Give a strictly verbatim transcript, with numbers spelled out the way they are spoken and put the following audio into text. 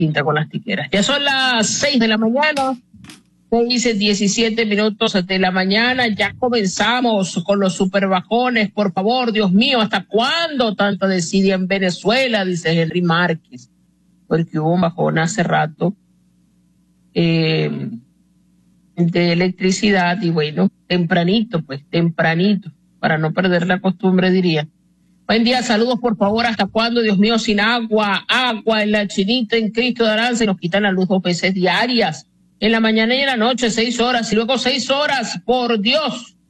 pinta con las tijeras. Ya son las seis de la mañana, seis, diecisiete minutos de la mañana, ya comenzamos con los superbajones. Por favor, Dios mío, ¿hasta cuándo tanta desidia en Venezuela? Dice Henry Márquez, porque hubo un bajón hace rato eh, de electricidad y bueno, tempranito, pues, tempranito, para no perder la costumbre, diría. Buen día, saludos, por favor. ¿Hasta cuándo, Dios mío, sin agua? Agua en la Chinita, en Cristo de Aranza, y nos quitan la luz dos veces diarias. En la mañana y en la noche, seis horas, y luego seis horas, por Dios.